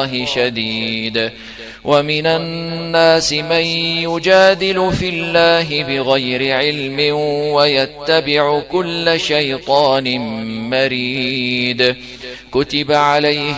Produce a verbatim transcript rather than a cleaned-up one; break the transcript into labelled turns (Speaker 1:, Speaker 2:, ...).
Speaker 1: الله شديد. ومن الناس من يجادل في الله بغير علم ويتبع كل شيطان مريد. كتب عليه